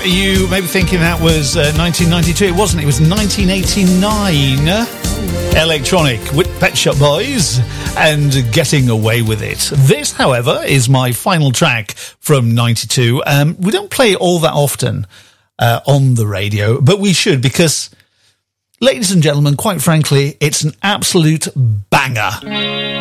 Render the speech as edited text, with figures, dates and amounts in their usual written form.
you may be thinking that was 1992. It wasn't. It was 1989. Electronic with Pet Shop Boys and Getting Away With It. This, however, is my final track from 92. We don't play it all that often on the radio, but we should, because, ladies and gentlemen, quite frankly, it's an absolute banger.